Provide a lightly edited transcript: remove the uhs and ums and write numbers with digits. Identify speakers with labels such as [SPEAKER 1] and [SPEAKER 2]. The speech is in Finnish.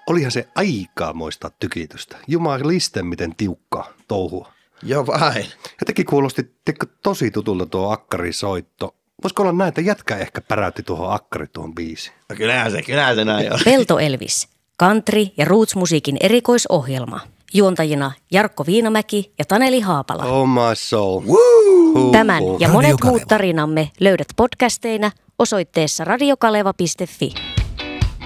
[SPEAKER 1] Olihan se aikamoista tykitystä. Jumaliste, miten tiukkaa touhua.
[SPEAKER 2] Joo vain.
[SPEAKER 1] Jotenkin kuulosti tosi tutulta tuo akkarisoitto. Voisiko olla näin, että jätkä ehkä päräytti tuohon akkari tuohon biisiin?
[SPEAKER 2] No kyllähän se näin on.
[SPEAKER 3] Pelto Elvis, country- ja roots-musiikin erikoisohjelma. Juontajina Jarkko Viinamäki ja Taneli Haapala.
[SPEAKER 1] Oh my soul.
[SPEAKER 3] Tämän ja
[SPEAKER 4] Radio
[SPEAKER 3] monet
[SPEAKER 4] Kaleva.
[SPEAKER 3] muut tarinamme löydät podcasteina osoitteessa radiokaleva.fi.